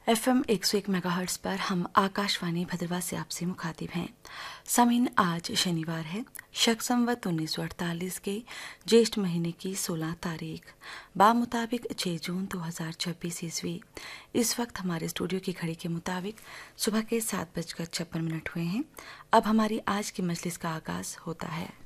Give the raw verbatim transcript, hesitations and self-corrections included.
F M एक सौ एक मेगाहर्ट्ज़ पर हम आकाशवाणी भद्रवा से आपसे मुखातिब हैं। सामीन, आज शनिवार है, शक संवत उन्नीस सौ अड़तालीस के ज्येष्ठ महीने की सोलह तारीख, बामुताबिक छह जून दो हज़ार छब्बीस ईस्वी। इस वक्त हमारे स्टूडियो की घड़ी के मुताबिक सुबह के सात बजकर छप्पन मिनट हुए हैं। अब हमारी आज की मजलिस का आगाज होता है।